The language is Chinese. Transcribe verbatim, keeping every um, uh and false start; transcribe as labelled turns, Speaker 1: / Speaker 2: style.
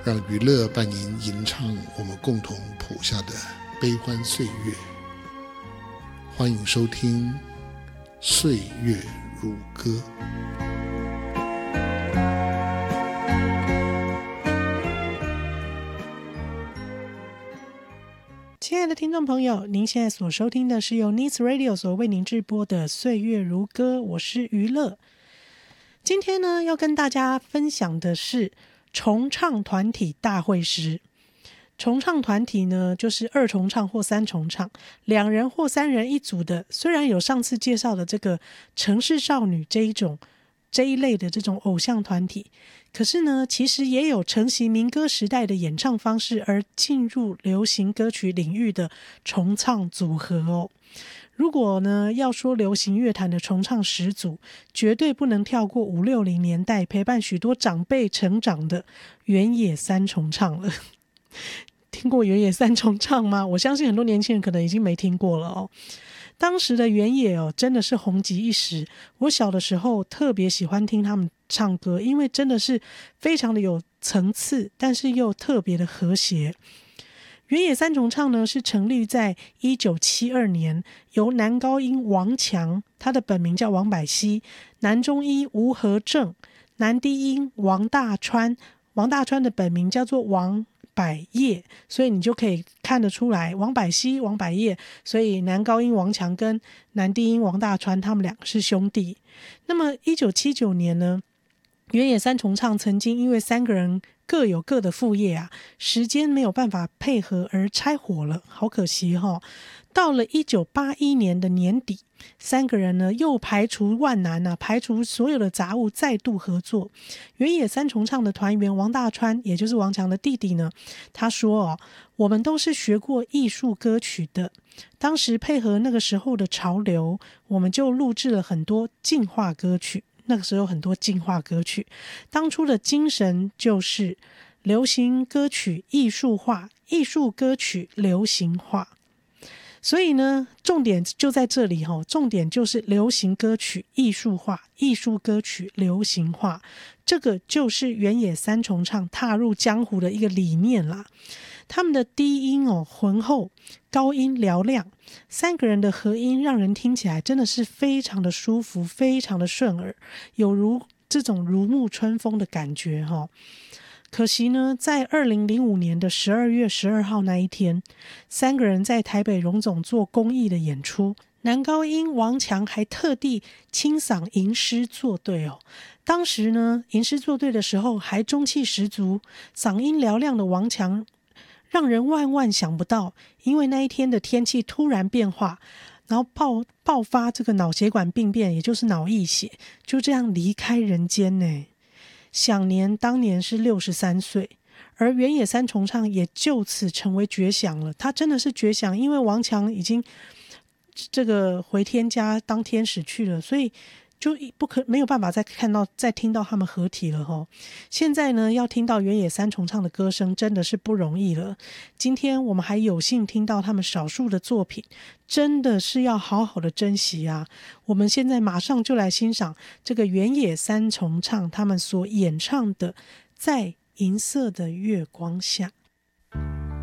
Speaker 1: 让娱乐伴您吟唱我们共同谱下的悲欢岁月。欢迎收听《岁月如歌》。
Speaker 2: 亲爱的听众朋友，您现在所收听的是由 Needs Radio 所为您制播的《岁月如歌》，我是娱乐。今天呢，要跟大家分享的是重唱团体大会师。重唱团体呢，就是二重唱或三重唱，两人或三人一组的。虽然有上次介绍的这个城市少女这一种这一类的这种偶像团体，可是呢，其实也有承袭民歌时代的演唱方式而进入流行歌曲领域的重唱组合哦。如果呢要说流行乐坛的重唱始祖，绝对不能跳过五六零年代陪伴许多长辈成长的原野三重唱了。听过原野三重唱吗？我相信很多年轻人可能已经没听过了哦。当时的原野哦，真的是红极一时。我小的时候特别喜欢听他们唱歌，因为真的是非常的有层次，但是又特别的和谐。原野三重唱呢，是成立在一九七二年，由男高音王强，他的本名叫王百熙，男中音吴和正，男低音王大川，王大川的本名叫做王百叶，所以你就可以看得出来，王百熙、王百叶，所以男高音王强跟男低音王大川，他们两个是兄弟。那么一九七九年呢，原野三重唱曾经因为三个人各有各的副业啊，时间没有办法配合而拆伙了，好可惜哈、哦。到了一九八一年的年底，三个人呢又排除万难啊，排除所有的杂物，再度合作。原野三重唱的团员王大川，也就是王强的弟弟呢，他说哦，我们都是学过艺术歌曲的，当时配合那个时候的潮流，我们就录制了很多进化歌曲。那个时候有很多进化歌曲，当初的精神就是流行歌曲艺术化，艺术歌曲流行化。所以呢，重点就在这里哈，重点就是流行歌曲艺术化，艺术歌曲流行化，这个就是原野三重唱踏入江湖的一个理念啦。他们的低音哦浑厚，高音嘹亮，三个人的合音让人听起来真的是非常的舒服，非常的顺耳，有如这种如沐春风的感觉哈、哦。可惜呢，在二零零五年的十二月十二号那一天，三个人在台北荣总做公益的演出，男高音王强还特地清嗓吟诗作对哦。当时呢，吟诗作对的时候还中气十足，嗓音嘹亮的王强让人万万想不到，因为那一天的天气突然变化，然后 爆, 爆发这个脑血管病变，也就是脑溢血，就这样离开人间呢。享年当年是六十三岁，而原野三重唱也就此成为绝响了。他真的是绝响，因为王强已经这个回天家当天使去了，所以就不可没有办法再看到再听到他们合体了齁。现在呢，要听到原野三重唱的歌声真的是不容易了。今天我们还有幸听到他们少数的作品，真的是要好好的珍惜啊。我们现在马上就来欣赏这个原野三重唱他们所演唱的《在银色的月光下》。